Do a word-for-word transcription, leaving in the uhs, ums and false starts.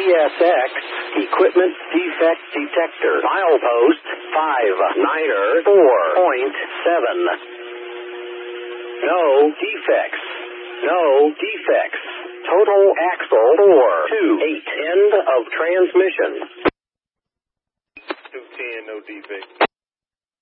S X, equipment defect detector. Milepost five niner four point seven. No defects. No defects. Total axle four two eight. End of transmission. two ten, no defects.